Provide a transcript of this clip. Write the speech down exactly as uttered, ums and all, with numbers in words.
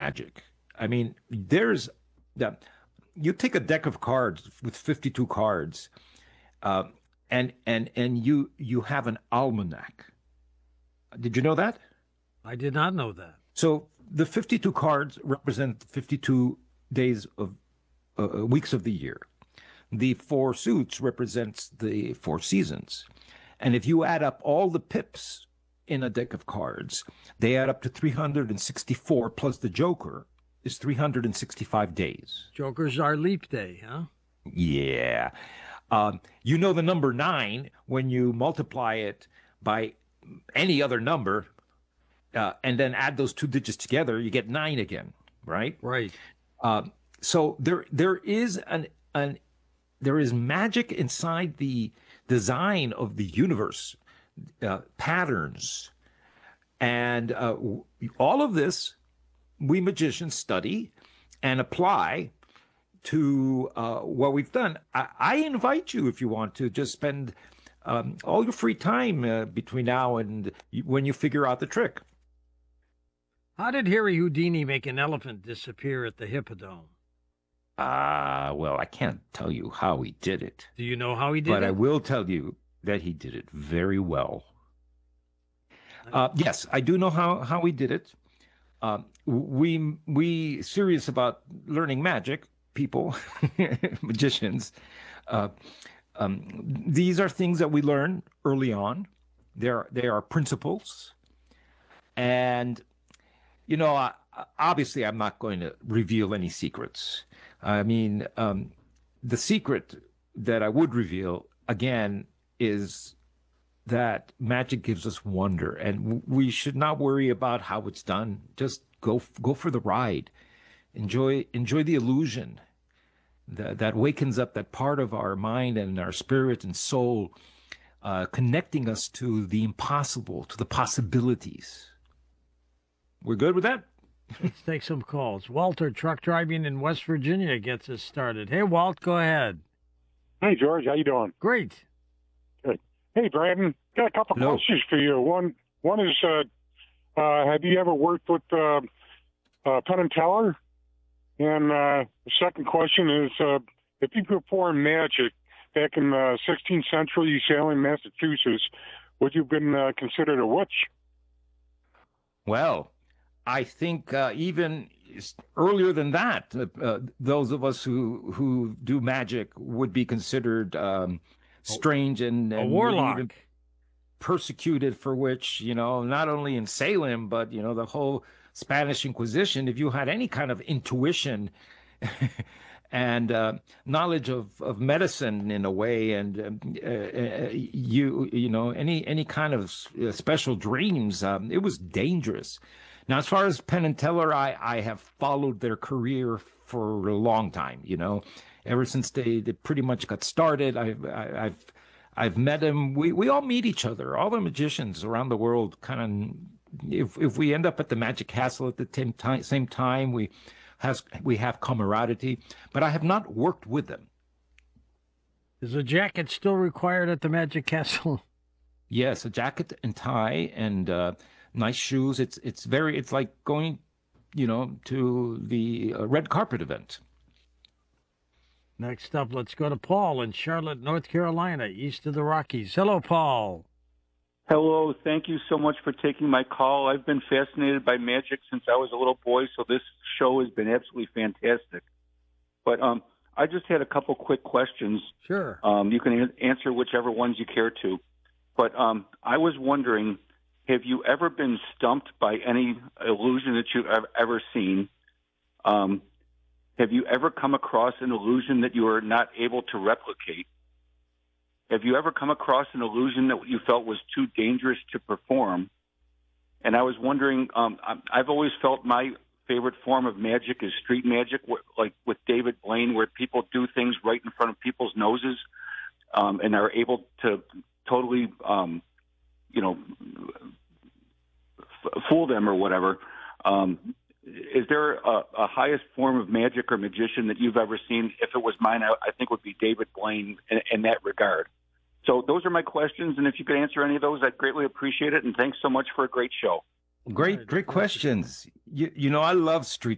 magic. I mean, there's the, you take a deck of cards with fifty-two cards, uh, and and and you you have an almanac. Did you know that? I did not know that. So the fifty-two cards represent fifty-two days of uh, weeks of the year. The four suits represents the four seasons. And if you add up all the pips in a deck of cards, they add up to three hundred sixty-four, plus the Joker is three hundred sixty-five days. Joker's our leap day, huh? Yeah. Um, you know the number nine, when you multiply it by any other number, uh, and then add those two digits together, you get nine again, right? Right. Um, so there there is an an there is magic inside the design of the universe, uh, patterns, and uh, all of this we magicians study and apply to uh, what we've done. I, I invite you, if you want to, just spend um, all your free time uh, between now and when you figure out the trick. How did Harry Houdini make an elephant disappear at the Hippodrome? Ah, uh, well, I can't tell you how he did it. Do you know how he did but it? But I will tell you that he did it very well. Uh, yes, I do know how, how he did it. Uh, we, we serious about learning magic, people, magicians, uh, um, these are things that we learn early on. They're, they are principles. And, you know, I, obviously I'm not going to reveal any secrets. I mean, um, the secret that I would reveal, again, is that magic gives us wonder, and we should not worry about how it's done. Just go go for the ride. Enjoy enjoy the illusion that, that wakens up that part of our mind and our spirit and soul, uh, connecting us to the impossible, to the possibilities. We're good with that? Let's take some calls. Walter, truck driving in West Virginia, gets us started. Hey, Walt, go ahead. Hey, George, how you doing? Great. Good. Hey, Brandon, got a couple Hello. questions for you. One, one is, uh, uh, have you ever worked with uh, uh, Penn and Teller? And uh, the second question is, uh, if you performed magic back in the sixteenth century, Salem, Massachusetts, would you have been uh, considered a witch? Well, I think uh, even earlier than that, uh, those of us who who do magic would be considered um, strange and, and a warlock, even persecuted for which, you know, not only in Salem, but, you know, the whole Spanish Inquisition, if you had any kind of intuition and uh, knowledge of, of medicine in a way, and um, uh, you you know, any any kind of special dreams, um, it was dangerous. Now, as far as Penn and Teller, I, I have followed their career for a long time, you know, ever since they, they pretty much got started. I've, I, I've, I've met them. We, we all meet each other. All the magicians around the world kind of, if, if we end up at the Magic Castle at the same time, same time, we has, we have camaraderie, but I have not worked with them. Is a jacket still required at the Magic Castle? Yes, a jacket and tie and, uh, nice shoes. It's it's very it's like going, you know, to the uh, red carpet event. Next up, let's go to Paul in Charlotte, North Carolina, east of the Rockies. Hello, Paul. Hello. Thank you so much for taking my call. I've been fascinated by magic since I was a little boy, so this show has been absolutely fantastic. But um, I just had a couple quick questions. Sure. Um, you can answer whichever ones you care to. But um, I was wondering, have you ever been stumped by any illusion that you've ever seen? Um, have you ever come across an illusion that you were not able to replicate? Have you ever come across an illusion that you felt was too dangerous to perform? And I was wondering, um, I've always felt my favorite form of magic is street magic, like with David Blaine, where people do things right in front of people's noses um, and are able to totally um, you know, f- fool them or whatever. Um, is there a, a highest form of magic or magician that you've ever seen? If it was mine, I, I think would be David Blaine in, in that regard. So those are my questions, and if you could answer any of those, I'd greatly appreciate it. And thanks so much for a great show. Great, great questions. You, you know, I love street